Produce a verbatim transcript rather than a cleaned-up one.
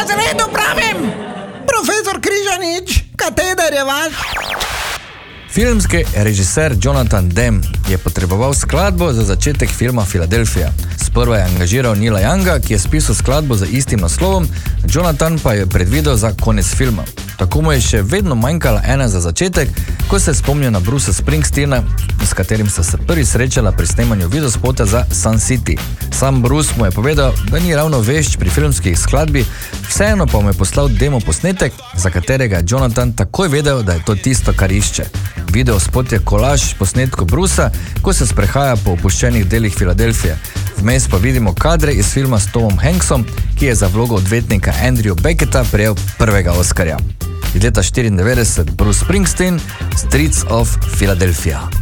razredu pravim! Profesor Križanič, kateder je vaš? Filmski režiser Jonathan Demme je potreboval skladbo za začetek filma Filadelfija. Sprva je angažiral Neila Younga, ki je spisal skladbo za istim naslovom, Jonathan pa je predvidel za konec filma. Tako mu je še vedno manjkala ena za začetek, ko se je spomnil na Brucea Springsteena, s katerim sta se prvi srečala pri snemanju videospota za Sun City. Sam Bruce mu je povedal, da ni ravno vešč pri filmskih skladbi, vseeno pa mu je poslal demo posnetek, za katerega je Jonathan takoj vedel, da je to tisto, kar išče. Videospot je kolaž posnetku Brucea, ko se sprehaja po opuščenih delih Filadelfije. Vmes pa vidimo kadre iz filma s Tomom Hanksom, ki je za vlogo odvetnika Andrew Becketa prejel prvega Oscarja. Iz leta štiriindevetdeset Bruce Springsteen, Streets of Philadelphia.